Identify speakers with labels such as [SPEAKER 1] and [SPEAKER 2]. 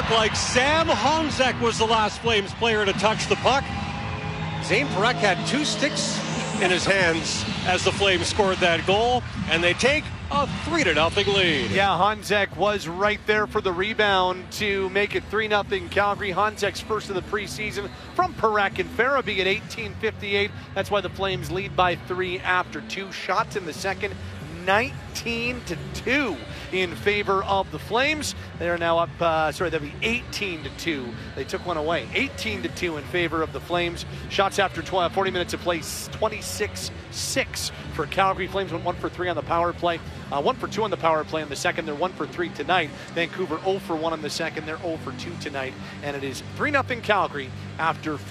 [SPEAKER 1] looked like Sam Honzek was the last Flames player to touch the puck. Zane Parekh had 2 sticks in his hands as the Flames scored that goal, and they take a 3-0 lead.
[SPEAKER 2] Yeah, Honzek was right there for the rebound to make it 3-0 Calgary. Honzek's first of the preseason from Parekh and Farabee at 18:58. That's why the Flames lead by 3 after 2 shots in the second. 19-2 in favor of the Flames. They are now up, that'd be 18-2. They took one away. 18-2 in favor of the Flames. Shots after 40 minutes of play, 26-6 for Calgary. Flames went 1 for 3 on the power play. 1 for 2 on the power play in the second. They're 1 for 3 tonight. Vancouver 0 for 1 in the second. They're 0 for 2 tonight. And it is 3-0 Calgary after